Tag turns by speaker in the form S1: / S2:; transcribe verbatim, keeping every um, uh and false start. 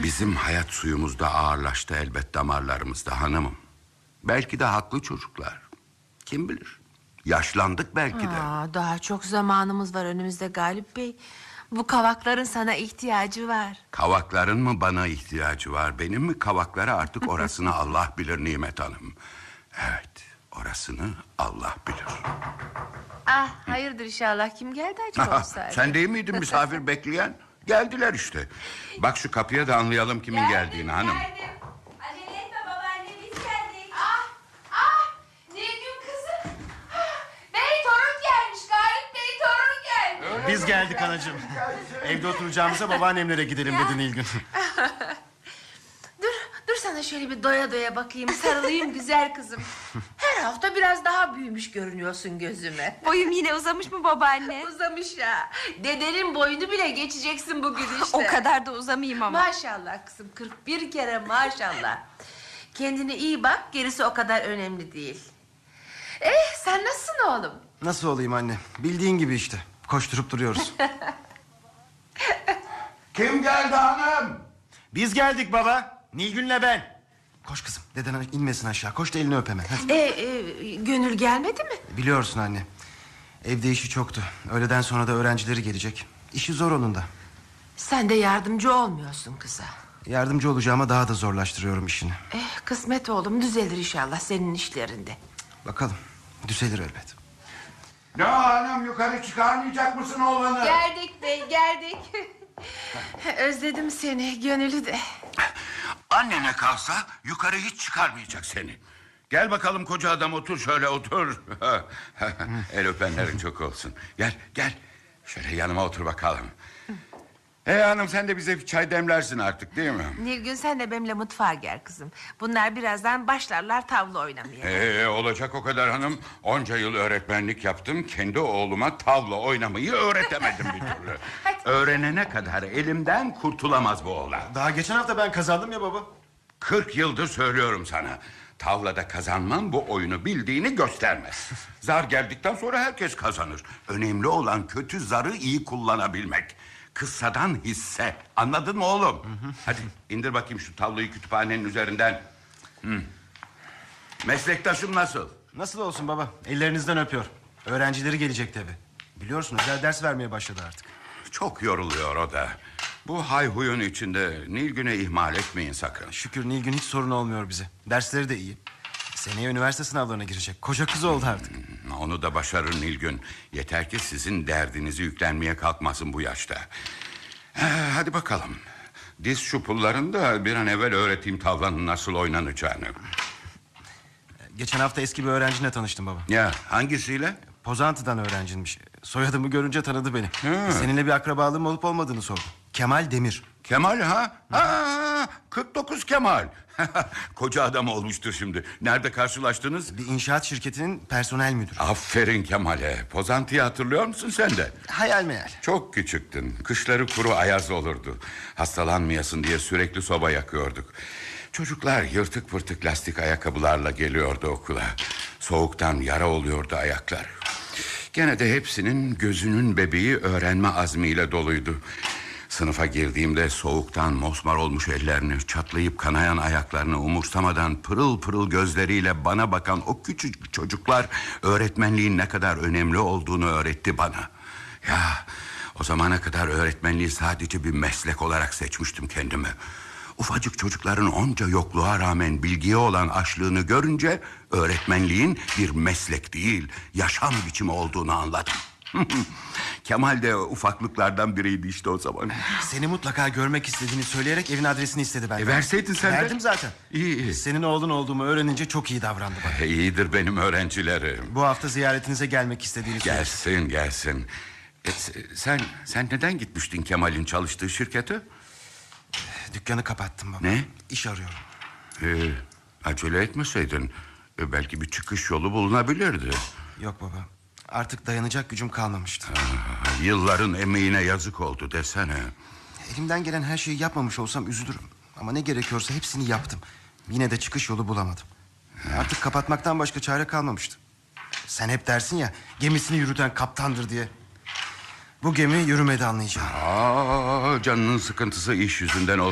S1: Bizim hayat suyumuzda ağırlaştı elbet damarlarımızda hanımım. Belki de haklı çocuklar. Kim bilir? Yaşlandık belki de.
S2: Aa, daha çok zamanımız var önümüzde Galip Bey. Bu kavakların sana ihtiyacı var.
S1: Kavakların mı bana ihtiyacı var? Benim mi kavaklara artık orasını Allah bilir Nimet Hanım. Evet, orasını Allah bilir.
S2: Ah, hayırdır inşallah, kim geldi acaba bu saatte?
S1: Sen değil miydin misafir bekleyen? Geldiler işte. Bak şu kapıya da anlayalım kimin
S3: Geldim,
S1: geldiğini hanım.
S3: Geldim. Acele etme babaanne, biz geldik. Ah, ah, Nilgün kızım. Ah, Bey torun gelmiş, Galip Bey torun gelmiş.
S4: Biz geldik anacığım. Evde oturacağımıza babaannemlere gidelim dedi Nilgün.
S2: Dur, dur sana şöyle bir doya doya bakayım, sarılayım güzel kızım. Her hafta biraz daha büyümüş görünüyorsun gözüme.
S3: Boyum yine uzamış mı babaanne?
S2: Uzamış ya. Dedenin boyunu bile geçeceksin bugün işte.
S3: O kadar da uzamayayım ama.
S2: Maşallah kızım, kırk bir kere maşallah. Kendine iyi bak, gerisi o kadar önemli değil. Eh, sen nasılsın oğlum?
S4: Nasıl olayım anne? Bildiğin gibi işte. Koşturup duruyoruz.
S1: Kim geldi hanım?
S4: Biz geldik baba. Nilgün'le ben. Koş kızım. Deden inmesin aşağı. Koş da elini öp hemen. Hadi.
S2: E, e, Gönül gelmedi mi?
S4: Biliyorsun anne. Evde işi çoktu. Öğleden sonra da öğrencileri gelecek. İşi zor onun da.
S2: Sen de yardımcı olmuyorsun kıza.
S4: Yardımcı olacağıma daha da zorlaştırıyorum işini.
S2: Eh, kısmet oğlum, düzelir inşallah senin işlerinde.
S4: Bakalım. Düzelir elbet.
S1: Ne hanım, yukarı çıkarmayacak mısın oğlanı?
S2: Geldik bey, geldik. Özledim seni, Gönül'ü de.
S1: Annene kalsa yukarı hiç çıkarmayacak seni. Gel bakalım koca adam, otur şöyle otur. El öpenlerin çok olsun. Gel gel şöyle yanıma otur bakalım. Hey hanım, sen de bize bir çay demlersin artık değil mi?
S2: Nilgün, sen de benimle mutfağa gel kızım. Bunlar birazdan başlarlar tavla oynamaya.
S1: Ee, olacak o kadar hanım. Onca yıl öğretmenlik yaptım. Kendi oğluma tavla oynamayı öğretemedim bir türlü. Öğrenene kadar elimden kurtulamaz bu oğlan.
S4: Daha geçen hafta ben kazandım ya baba.
S1: Kırk yıldır söylüyorum sana. Tavlada kazanmam bu oyunu bildiğini göstermez. Zar geldikten sonra herkes kazanır. Önemli olan kötü zarı iyi kullanabilmek. Kıssadan hisse. Anladın mı oğlum? Hı hı. Hadi indir bakayım şu tavlayı kütüphanenin üzerinden. Hı. Meslektaşım nasıl?
S4: Nasıl olsun baba? Ellerinizden öpüyor. Öğrencileri gelecek tabi. Biliyorsun özel ders vermeye başladı artık.
S1: Çok yoruluyor o da. Bu hayhuyun içinde Nilgün'ü ihmal etmeyin sakın.
S4: Şükür Nilgün hiç sorun olmuyor bize. Dersleri de iyi. Seneye üniversite sınavlarına girecek. Koca kız oldu artık.
S1: Onu da başarır Nilgün. Yeter ki sizin derdinizi yüklenmeye kalkmasın bu yaşta. Ee, hadi bakalım. Diz şu pullarını da bir an evvel öğreteyim tavlanın nasıl oynanacağını.
S4: Geçen hafta eski bir öğrencinle tanıştım baba.
S1: Ya hangisiyle?
S4: Pozantı'dan öğrenciymiş. Soyadımı görünce tanıdı beni.
S1: Hı.
S4: Seninle bir akrabalığım olup olmadığını sordu. Kemal Demir.
S1: Kemal ha? Ha, kırk dokuz Kemal. Koca adam olmuştur şimdi. Nerede karşılaştınız?
S4: Bir inşaat şirketinin personel müdürü.
S1: Aferin Kemal'e. Pozantı'yı hatırlıyor musun sen de?
S4: Hayal meyal.
S1: Çok küçüktün. Kışları kuru ayaz olurdu. Hastalanmayasın diye sürekli soba yakıyorduk. Çocuklar yırtık pırtık lastik ayakkabılarla geliyordu okula. Soğuktan yara oluyordu ayaklar. Gene de hepsinin gözünün bebeği öğrenme azmiyle doluydu. Sınıfa girdiğimde soğuktan mosmor olmuş ellerini, çatlayıp kanayan ayaklarını umursamadan pırıl pırıl gözleriyle bana bakan o küçük çocuklar öğretmenliğin ne kadar önemli olduğunu öğretti bana. Ya o zamana kadar öğretmenliği sadece bir meslek olarak seçmiştim kendime. Ufacık çocukların onca yokluğa rağmen bilgiye olan açlığını görünce öğretmenliğin bir meslek değil, yaşam biçimi olduğunu anladım. Kemal de ufaklıklardan biriydi işte o zaman.
S4: Seni mutlaka görmek istediğini söyleyerek evin adresini istedi benden.
S1: E verseydin sen de.
S4: Verdim zaten.
S1: İyi iyi.
S4: Senin oğlun olduğumu öğrenince çok iyi davrandı bana.
S1: E, iyidir benim öğrencilerim.
S4: Bu hafta ziyaretinize gelmek istediğini söyledi.
S1: Gelsin gelsin. E, sen sen neden gitmiştin Kemal'in çalıştığı şirkete?
S4: Dükkanı kapattım baba.
S1: Ne?
S4: İş arıyorum.
S1: E, acele etmeseydin e, belki bir çıkış yolu bulunabilirdi.
S4: Yok baba. Artık dayanacak gücüm kalmamıştı.
S1: Aa, yılların emeğine yazık oldu desene.
S4: Elimden gelen her şeyi yapmamış olsam üzülürüm. Ama ne gerekiyorsa hepsini yaptım. Yine de çıkış yolu bulamadım. Artık kapatmaktan başka çare kalmamıştı. Sen hep dersin ya, gemisini yürüten kaptandır diye. Bu gemi yürümedi anlayacağım.
S1: Aa, canının sıkıntısı iş yüzünden